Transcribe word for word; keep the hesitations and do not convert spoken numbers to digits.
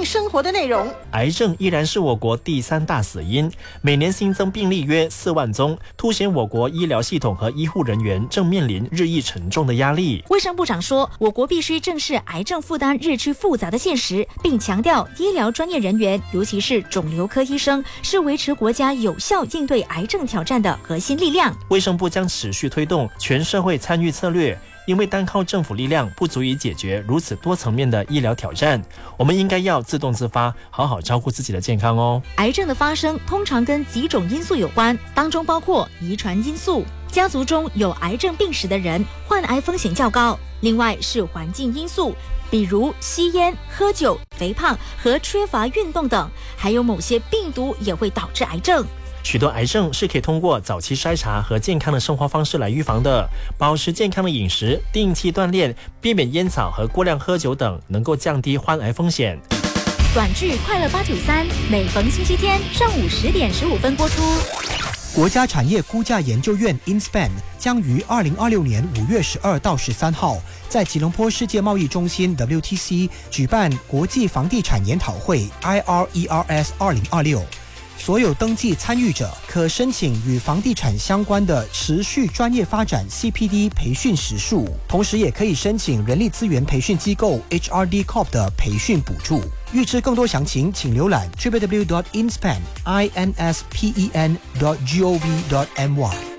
生活的内容。 癌症依然是我国第三大死因，每年新增病例约四万宗，凸显我国医疗系统和医护人员正面临日益沉重的压力。 卫生部长说，我国必须正视癌症负担日趋复杂的现实，并强调医疗专业人员，尤其是肿瘤科医生，是维持国家有效应对癌症挑战的核心力量。 卫生部将持续推动全社会参与策略，因为单靠政府力量不足以解决如此多层面的医疗挑战，我们应该要自动自发，好好照顾自己的健康哦。 癌症的发生通常跟几种因素有关，当中包括遗传因素，家族中有癌症病史的人患癌风险较高；另外是环境因素，比如吸烟、喝酒、肥胖和缺乏运动等，还有某些病毒也会导致癌症。 许多癌症是可以通过早期筛查和健康的生活方式来预防的，保持健康的饮食，定期锻炼，避免烟草和过量喝酒等，能够降低患癌风险。 短剧《快乐八九三》每逢星期天上午十点十五分播出。 国家产业估价研究院 InSpan 将于二零二六年五月十二到十三号在吉隆坡世界贸易中心 W T C 举办国际房地产研讨会 I R E R S 二零二六。所有登记参与者可申请与房地产相关的持续专业发展 C P D 培训时数，同时也可以申请人力资源培训机构 H R D Corp 的培训补助。预知更多详情，请浏览 double-u double-u double-u dot inspan dot gov dot my。